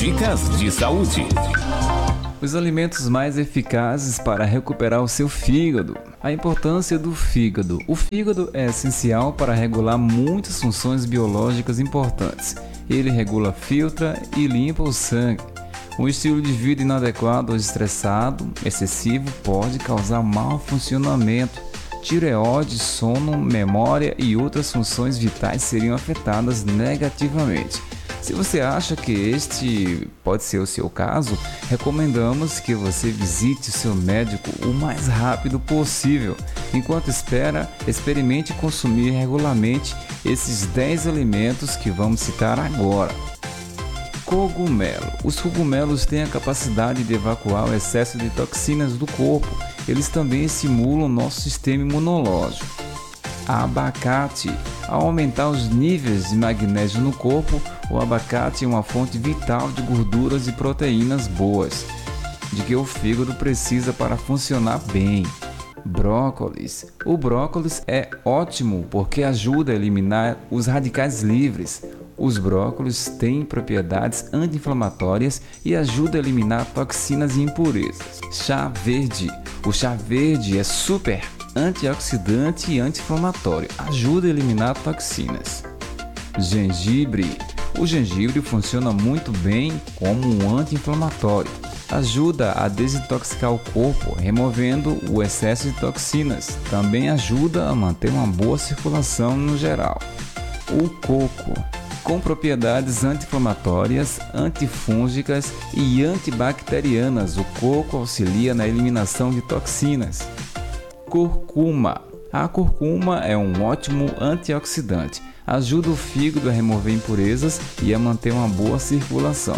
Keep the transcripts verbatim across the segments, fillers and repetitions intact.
Dicas de saúde. Os alimentos mais eficazes para recuperar o seu fígado. A importância do fígado. O fígado é essencial para regular muitas funções biológicas importantes. Ele regula, filtra e limpa o sangue. Um estilo de vida inadequado ou estressado, excessivo, pode causar mau funcionamento. Tireoide, sono, memória e outras funções vitais seriam afetadas negativamente. Se você acha que este pode ser o seu caso, recomendamos que você visite o seu médico o mais rápido possível. Enquanto espera, experimente consumir regularmente esses dez alimentos que vamos citar agora. Cogumelo. Os cogumelos têm a capacidade de evacuar o excesso de toxinas do corpo. Eles também estimulam nosso sistema imunológico. Abacate. Ao aumentar os níveis de magnésio no corpo, o abacate é uma fonte vital de gorduras e proteínas boas, de que o fígado precisa para funcionar bem. Brócolis. O brócolis é ótimo porque ajuda a eliminar os radicais livres. Os brócolis têm propriedades anti-inflamatórias e ajudam a eliminar toxinas e impurezas. Chá verde. O chá verde é super antioxidante e anti-inflamatório. Ajuda a eliminar toxinas. Gengibre. O gengibre funciona muito bem como um anti-inflamatório. Ajuda a desintoxicar o corpo, removendo o excesso de toxinas. Também ajuda a manter uma boa circulação no geral. O coco. Com propriedades anti-inflamatórias, antifúngicas e antibacterianas, o coco auxilia na eliminação de toxinas. Curcuma. A curcuma é um ótimo antioxidante. Ajuda o fígado a remover impurezas e a manter uma boa circulação.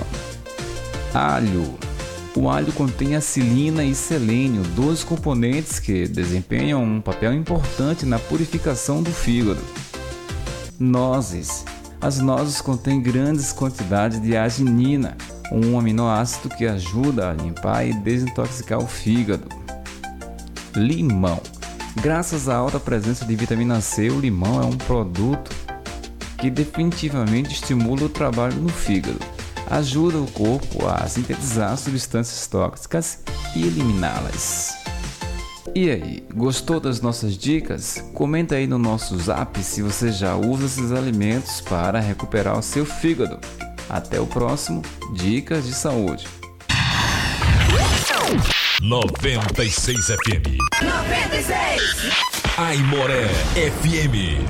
Alho. O alho contém acilina e selênio, dois componentes que desempenham um papel importante na purificação do fígado. Nozes. As nozes contêm grandes quantidades de arginina, um aminoácido que ajuda a limpar e desintoxicar o fígado. Limão. Graças à alta presença de vitamina C, o limão é um produto que definitivamente estimula o trabalho no fígado. Ajuda o corpo a sintetizar substâncias tóxicas e eliminá-las. E aí, gostou das nossas dicas? Comenta aí no nosso zap se você já usa esses alimentos para recuperar o seu fígado. Até o próximo Dicas de Saúde. noventa e seis F M. noventa e seis. Aimoré F M.